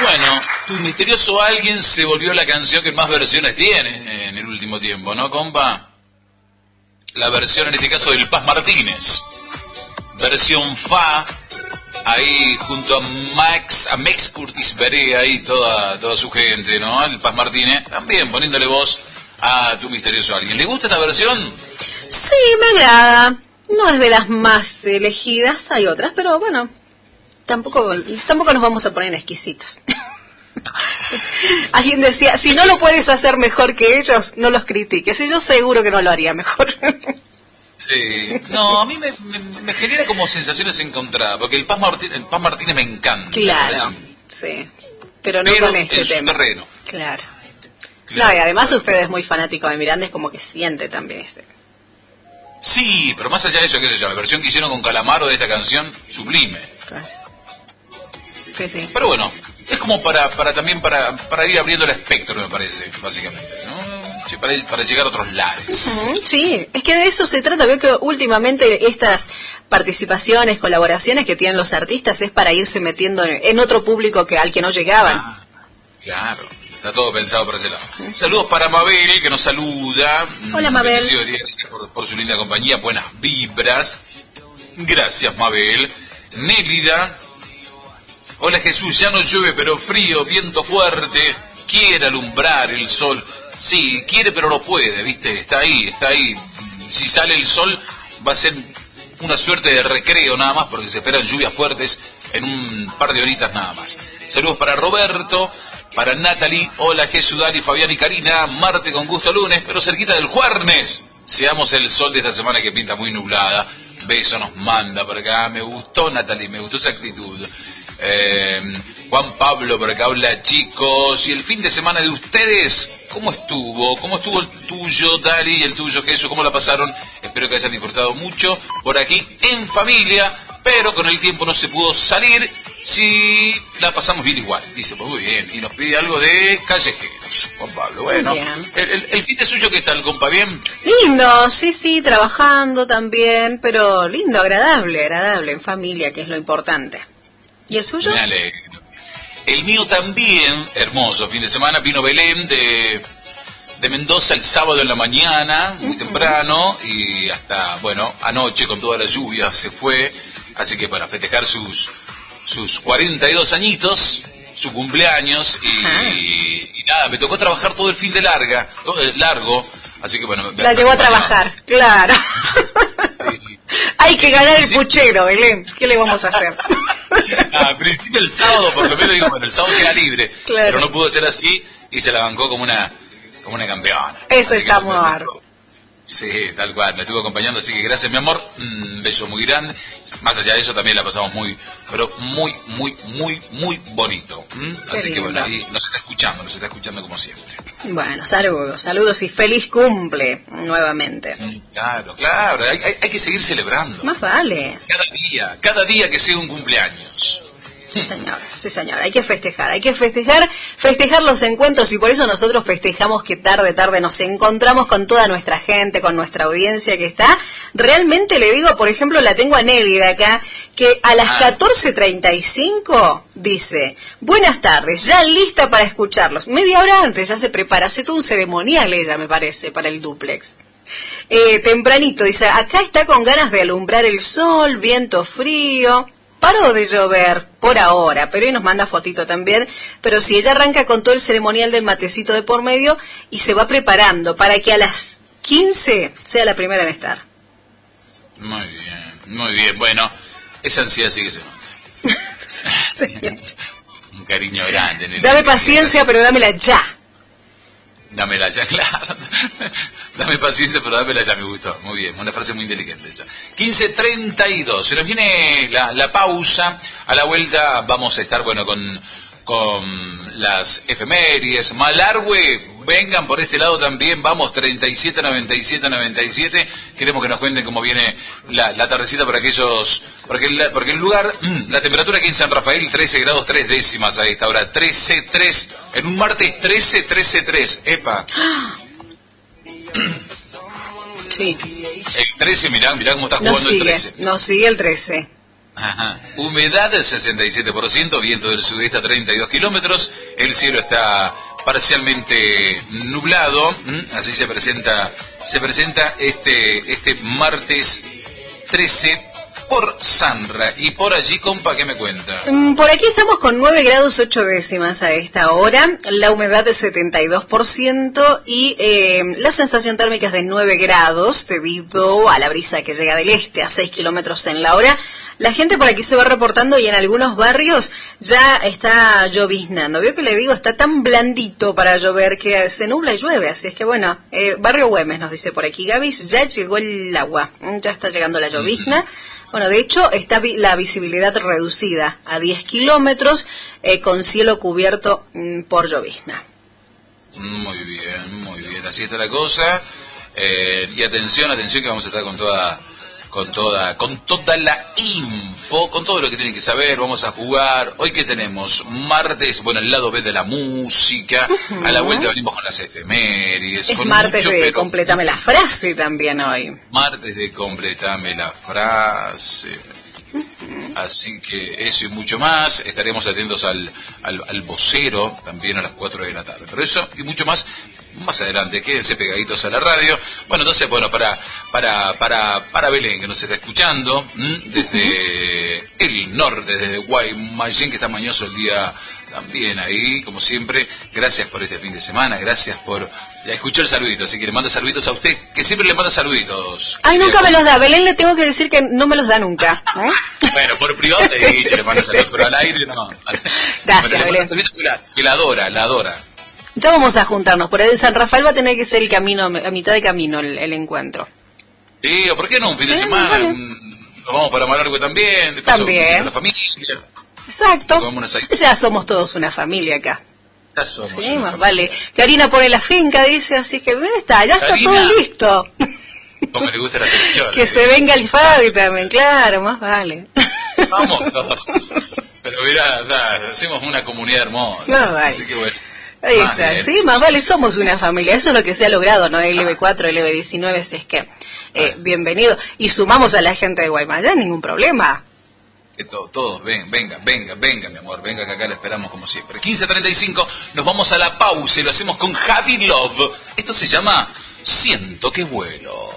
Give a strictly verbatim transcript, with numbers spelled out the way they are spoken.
bueno, tu misterioso alguien se volvió la canción que más versiones tiene en el último tiempo, ¿no, compa? La versión en este caso del Paz Martínez. Versión Fa, ahí junto a Max, a Max Curtis Berea y toda, toda su gente, ¿no? El Paz Martínez, también poniéndole voz a tu misterioso alguien. ¿Le gusta esta versión? Sí, me agrada. No es de las más elegidas, hay otras, pero bueno, tampoco, tampoco nos vamos a poner exquisitos. Alguien decía, si no lo puedes hacer mejor que ellos, no los critiques. Y yo seguro que no lo haría mejor. Sí, no, a mí me, me, me genera como sensaciones encontradas, porque el Paz Martínez, el Paz Martínez me encanta. Claro, sí, pero no pero con este en tema. Su terreno. Claro. Claro. No, y además usted es muy fanático de Miranda, es como que siente también ese. Sí, pero más allá de eso, qué sé yo, la versión que hicieron con Calamaro de esta canción, sublime. Claro. Sí, sí. Pero bueno, es como para, para también para, para ir abriendo el espectro, me parece, básicamente, ¿no? Sí, para, para llegar a otros lares. Uh-huh, sí, es que de eso se trata. Veo que últimamente estas participaciones, colaboraciones que tienen los artistas es para irse metiendo en, en otro público que al que no llegaban. Ah, claro, está todo pensado por ese lado. Uh-huh. Saludos para Mabel, que nos saluda. Hola, Mabel. Gracias por, por su linda compañía, buenas vibras. Gracias, Mabel. Nélida. Hola, Jesús, ya no llueve, pero frío, viento fuerte. Quiere alumbrar el sol. Sí, quiere, pero no puede, ¿viste? Está ahí, está ahí. Si sale el sol, va a ser una suerte de recreo nada más, porque se esperan lluvias fuertes en un par de horitas nada más. Saludos para Roberto, para Natalie, hola Jesús, Dali, Fabián y Karina. Marte con gusto lunes, pero cerquita del jueves. Seamos el sol de esta semana que pinta muy nublada. Beso nos manda por acá. Me gustó, Natalie, me gustó esa actitud. Eh, Juan Pablo por acá, hola chicos. ¿Y el fin de semana de ustedes? ¿Cómo estuvo? ¿Cómo estuvo el tuyo, Dali, y el tuyo, Jesús? ¿Cómo la pasaron? Espero que hayan disfrutado mucho por aquí en familia, pero con el tiempo no se pudo salir. Si la pasamos bien igual, dice, pues muy bien, y nos pide algo de callejeros, Juan Pablo. Bueno, el, el, el fin de suyo, ¿qué tal, compa? ¿Bien? Lindo, sí, sí, trabajando también, pero lindo, agradable, agradable, en familia, que es lo importante. ¿Y el suyo? Me alegro. El mío también, hermoso fin de semana, vino Belén de, de Mendoza el sábado en la mañana, muy uh-huh. temprano, y hasta, bueno, anoche con toda la lluvia se fue, así que para festejar sus, sus cuarenta y dos añitos, su cumpleaños, y, uh-huh. y, y nada, me tocó trabajar todo el fin de larga, todo el largo, así que bueno. La llevó a trabajar, claro. Sí. Hay que ganar el puchero, Belén, ¿qué le vamos a hacer? Ah, al principio el sábado, por lo menos digo, bueno, el sábado queda libre, claro. Pero no pudo ser así y se la bancó como una como una campeona. Eso así es amor. Sí, tal cual, me estuvo acompañando, así que gracias, mi amor, un beso muy grande. Más allá de eso también la pasamos muy, pero muy, muy, muy, muy bonito. ¿Mm? Así lindo. Que bueno, ahí nos está escuchando, nos está escuchando como siempre. Bueno, saludos, saludos y feliz cumple nuevamente. Claro, claro, hay, hay, hay que seguir celebrando. Más vale. Cada día, cada día que sea un cumpleaños. Sí, señor, sí, señor, hay que festejar, hay que festejar, festejar los encuentros y por eso nosotros festejamos que tarde, tarde nos encontramos con toda nuestra gente, con nuestra audiencia que está. Realmente le digo, por ejemplo, la tengo a Nelly de acá, que a las catorce treinta y cinco dice, buenas tardes, ya lista para escucharlos. Media hora antes ya se prepara, hace todo un ceremonial ella, me parece, para el dúplex. Eh, tempranito, dice, acá está con ganas de alumbrar el sol, viento frío. Paró de llover por ahora, pero hoy nos manda fotito también, pero si ella arranca con todo el ceremonial del matecito de por medio y se va preparando para que a las quince sea la primera en estar. Muy bien, muy bien. Bueno, esa ansiedad sí que se nota. Sí. Un cariño grande. En el Dame paciencia, pero dámela ya. Dámela ya, claro. Dame paciencia, pero dámela ya, me gustó. Muy bien, una frase muy inteligente esa. quince treinta y dos, se nos viene la, la pausa. A la vuelta vamos a estar, bueno, con, con las efemérides. Malargüe, vengan por este lado también. Vamos, treinta y siete noventa y siete noventa y siete. Queremos que nos cuenten cómo viene la, la tardecita por aquellos... Porque, la, porque el lugar, la temperatura aquí en San Rafael, trece grados tres décimas a esta hora. trece tres, en un martes trece trece tres. Epa. Sí. El trece, mirá, mirá cómo está jugando no sigue, el trece. No sigue el trece. Ajá. Humedad del sesenta y siete por ciento, viento del sudeste a treinta y dos kilómetros, el cielo está parcialmente nublado, así se presenta se presenta este este martes trece por Sanra. Y por allí, compa, ¿qué me cuenta? Por aquí estamos con nueve grados ocho décimas a esta hora, la humedad de setenta y dos por ciento y eh, la sensación térmica es de nueve grados debido a la brisa que llega del este a seis kilómetros en la hora. La gente por aquí se va reportando y en algunos barrios ya está lloviznando. Veo que le digo, está tan blandito para llover que se nubla y llueve. Así es que bueno, eh, Barrio Güemes nos dice por aquí, Gavis, ya llegó el agua, ya está llegando la llovizna. Uh-huh. Bueno, de hecho está vi- la visibilidad reducida a diez kilómetros eh, con cielo cubierto mm, por llovizna. Muy bien, muy bien, así está la cosa. Eh, y atención, atención que vamos a estar con toda... con toda con toda la info, con todo lo que tienen que saber. Vamos a jugar. Hoy que tenemos martes, bueno, el lado B de la música. Uh-huh. A la vuelta venimos con las efemérides. Es con martes mucho, de pero completame la frase también hoy. Martes de completame la frase. Uh-huh. Así que eso y mucho más. Estaremos atentos al, al, al vocero también a las cuatro de la tarde. Pero eso y mucho más más adelante, quédense pegaditos a la radio. Bueno, entonces, bueno, para para para para Belén, que nos está escuchando, ¿m? desde el norte, desde Guaymallén, que está mañoso el día también ahí, como siempre. Gracias por este fin de semana, gracias por escuchar saluditos. Así que le manda saluditos a usted, que siempre le manda saluditos. Ay, nunca me los da. Belén le tengo que decir que no me los da nunca. ¿eh? Bueno, por privado te he dicho, le manda saludos, pero al aire no. Gracias, bueno, Belén. Saluditos, que la adora, la adora. Ya vamos a juntarnos, por ahí en San Rafael va a tener que ser el camino, a mitad de camino el, el encuentro. Sí, o por qué no, un fin de sí, semana, vale. Nos vamos para Malargüe también, de paso, también. La familia. Exacto, ya somos todos una familia acá. Ya somos sí, una más familia. vale. Karina pone la finca, dice, así que ya está, ya Karina, está todo listo. Como le gusta la televisión. Que se venga el Fabi también, claro, más vale. Vamos todos. Pero mira, da, hacemos una comunidad hermosa. No, vale. Así que bueno. Ahí más está, bien. Sí, más vale, somos una familia, eso es lo que se ha logrado, ¿no? L B cuatro, L B diecinueve, si es que, eh, bienvenido. Y sumamos a la gente de Guaymallén, ningún problema. Que to, todos, ven, venga, venga, venga, mi amor, venga que acá la esperamos como siempre. quince treinta y cinco, nos vamos a la pausa y lo hacemos con Javi Love. Esto se llama Siento que vuelo.